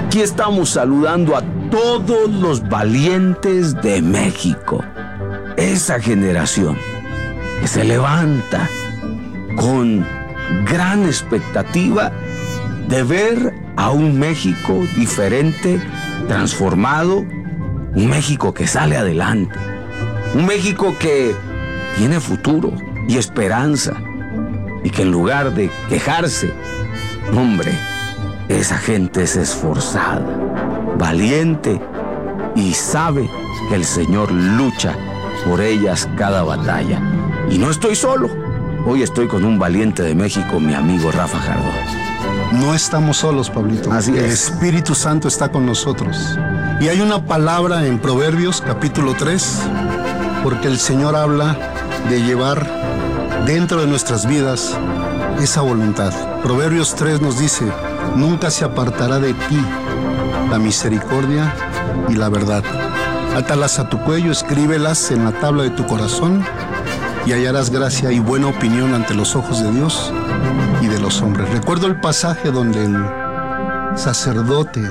Aquí estamos saludando a todos los valientes de México. Esa generación que se levanta con gran expectativa de ver a un México diferente, transformado, un México que sale adelante, un México que tiene futuro y esperanza, y que en lugar de quejarse, hombre, esa gente es esforzada, valiente y sabe que el Señor lucha por ellas cada batalla. Y no estoy solo, hoy estoy con un valiente de México, mi amigo Rafa Jardón. No estamos solos, Pablito. Así es. El Espíritu Santo está con nosotros. Y hay una palabra en Proverbios capítulo 3, porque el Señor habla de llevar dentro de nuestras vidas esa voluntad. Proverbios 3 nos dice: nunca se apartará de ti la misericordia y la verdad. Átalas a tu cuello, escríbelas en la tabla de tu corazón, y hallarás gracia y buena opinión ante los ojos de Dios y de los hombres. Recuerdo el pasaje donde el sacerdote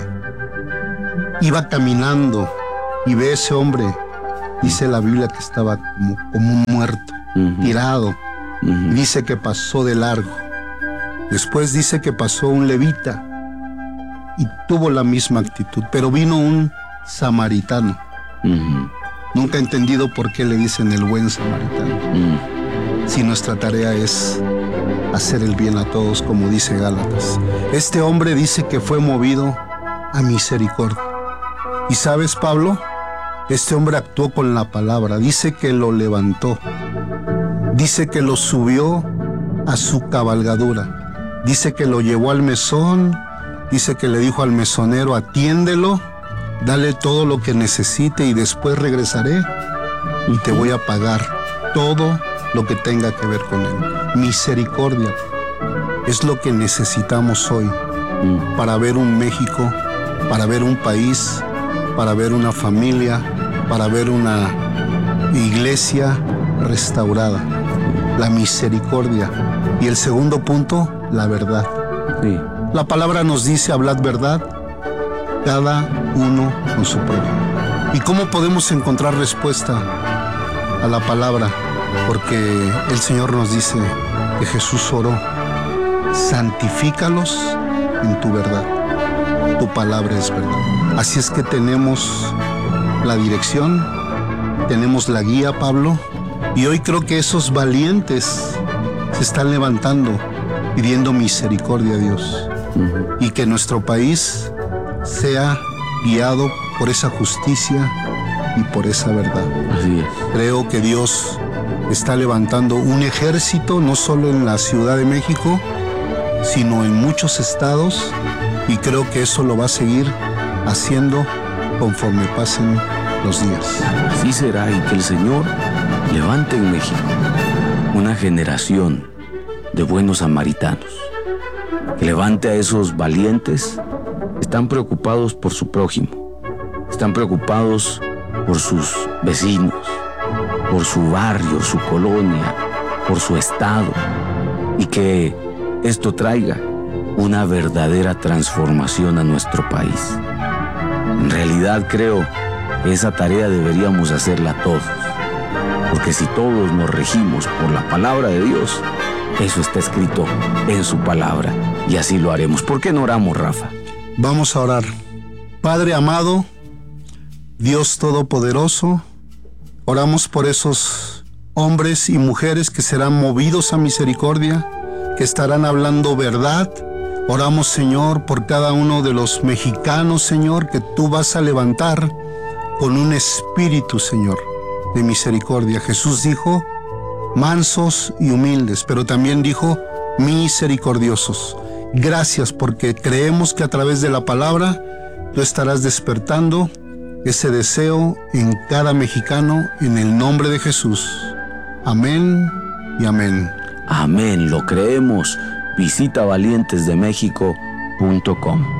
iba caminando y ve a ese hombre, dice la Biblia que estaba como un muerto, tirado. Dice que pasó de largo. Después dice que pasó un levita y tuvo la misma actitud, pero vino un samaritano. Nunca he entendido por qué le dicen el buen samaritano. Si nuestra tarea es hacer el bien a todos, como dice Gálatas. Este hombre dice que fue movido a misericordia. ¿Y sabes, Pablo? Este hombre actuó con la palabra. Dice que lo levantó. Dice que lo subió a su cabalgadura. Dice que lo llevó al mesón. Dice que le dijo al mesonero: atiéndelo, dale todo lo que necesite y después regresaré y te voy a pagar todo lo que tenga que ver con él. Misericordia es lo que necesitamos hoy para ver un México, para ver un país, para ver una familia, para ver una iglesia restaurada. La misericordia. Y el segundo punto, la verdad. Sí. La palabra nos dice: hablad verdad, cada uno con su propio. ¿Y cómo podemos encontrar respuesta a la palabra? Porque el Señor nos dice que Jesús oró: santifícalos en tu verdad. Tu palabra es verdad. Así es que tenemos la dirección, tenemos la guía, Pablo, y hoy creo que esos valientes se están levantando pidiendo misericordia a Dios, y que nuestro país sea guiado por esa justicia y por esa verdad. Así es. Creo que Dios está levantando un ejército, no solo en la Ciudad de México, sino en muchos estados, y creo que eso lo va a seguir haciendo conforme pasen los días. Así será, y que el Señor levante en México una generación de buenos samaritanos, que levante a esos valientes que están preocupados por su prójimo, están preocupados por sus vecinos, por su barrio, su colonia, por su estado, y que esto traiga una verdadera transformación a nuestro país. En realidad creo que esa tarea deberíamos hacerla todos, porque si todos nos regimos por la palabra de Dios, eso está escrito en su palabra, y así lo haremos. ¿Por qué no oramos, Rafa? Vamos a orar. Padre amado, Dios Todopoderoso, oramos por esos hombres y mujeres que serán movidos a misericordia, que estarán hablando verdad. Oramos, Señor, por cada uno de los mexicanos, Señor, que tú vas a levantar con un espíritu, Señor, de misericordia. Jesús dijo: mansos y humildes, pero también dijo: misericordiosos. Gracias, porque creemos que a través de la palabra tú estarás despertando ese deseo en cada mexicano, en el nombre de Jesús. Amén y amén. Amén, lo creemos. Visita valientesdemexico.com.